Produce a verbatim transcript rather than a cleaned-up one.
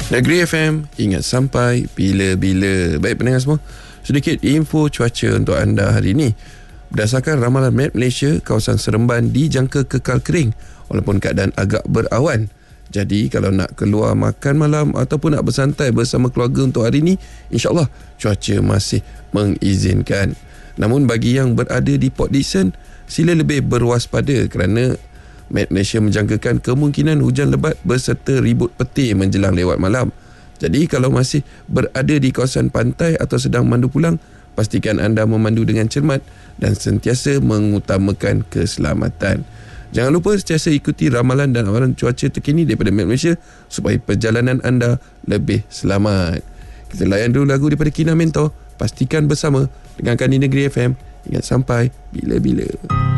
Negeri F M, ingat sampai bila-bila. Baik pendengar semua, sedikit info cuaca untuk anda hari ini. Berdasarkan ramalan Met Malaysia, kawasan Seremban dijangka kekal kering walaupun keadaan agak berawan. Jadi kalau nak keluar makan malam ataupun nak bersantai bersama keluarga untuk hari ini, insyaAllah cuaca masih mengizinkan. Namun bagi yang berada di Port Dickson, sila lebih berwaspada kerana Met Malaysia menjangkakan kemungkinan hujan lebat berserta ribut petir menjelang lewat malam. Jadi kalau masih berada di kawasan pantai atau sedang mandu pulang, pastikan anda memandu dengan cermat dan sentiasa mengutamakan keselamatan. Jangan lupa sentiasa ikuti ramalan dan amalan cuaca terkini daripada Met Malaysia supaya perjalanan anda lebih selamat. Kita layan dulu lagu daripada Kina Mentor. Pastikan bersama dengarkan di Negeri F M. Ingat sampai bila-bila.